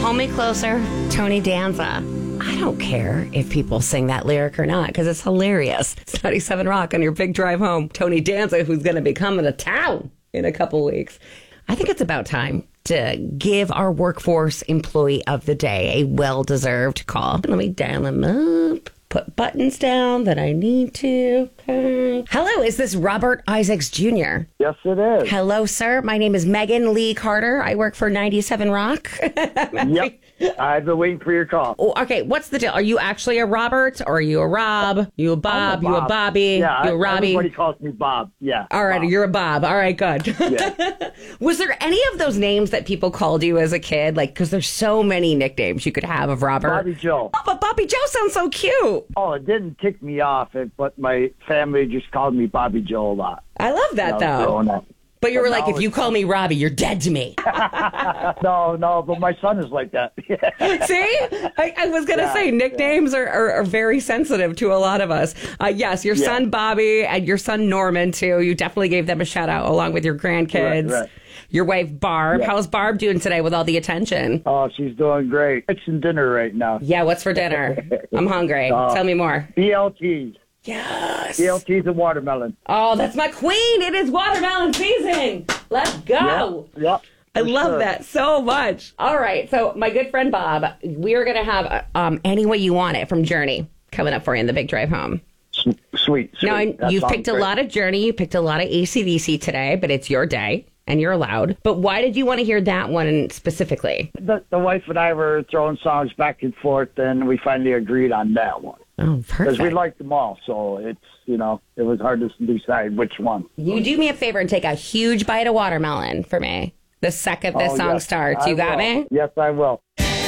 Pull Me Closer, Tony Danza. I don't care if people sing that lyric or not because it's hilarious. It's 97 Rock on your big drive home. Tony Danza, who's going to be coming to town in a couple weeks. I think it's about time to give our workforce employee of the day a well-deserved call. Let me dial him up. Put buttons down that I need to. Okay. Hello, is this Robert Isaacs Jr.? Yes, it is. Hello, sir. My name is Megan Lee Carter. I work for 97 Rock. Yep. I've been waiting for your call. Oh, okay, what's the deal? Are you actually a Robert or are you a Rob? You a Bob? You a Bobby? Yeah, you a Robbie? Everybody calls me Bob. Yeah. All right, Bob. you're a Bob. All right, good. Yeah. Was there any of those names that people called you as a kid? Like, because there's so many nicknames you could have of Robert. Bobby Joe. Oh, but Bobby Joe sounds so cute. Oh, it didn't tick me off, but my family just called me Bobby Joe a lot. I love that, though. Growing up. But you were But like, now if you call me Robbie, you're dead to me. No, but my son is like that. See? I was going to say, nicknames are very sensitive to a lot of us. Yes, your son Bobby and your son Norman, too. You definitely gave them a shout out along with your grandkids. Right. Your wife, Barb. Yeah. How's Barb doing today with all the attention? Oh, she's doing great. Fixing dinner right now. Yeah, what's for dinner? I'm hungry. Tell me more. BLTs. Yes. BLTs and watermelon. Oh, that's my queen. It is watermelon season. Let's go. Yep. I love that so much. All right. So my good friend Bob, we are going to have Any Way You Want It from Journey coming up for you in the big drive home. Sweet. Now, That you've sounds picked a great. lot of Journey. You picked a lot of AC/DC today, but it's your day and you're allowed. But why did you want to hear that one specifically? The wife and I were throwing songs back and forth, and we finally agreed on that one. Oh, Because we perfect. liked them all, so it was hard to decide which one. You do me a favor and take a huge bite of watermelon for me the second this song yes, starts. I You got will. me? Yes, I will.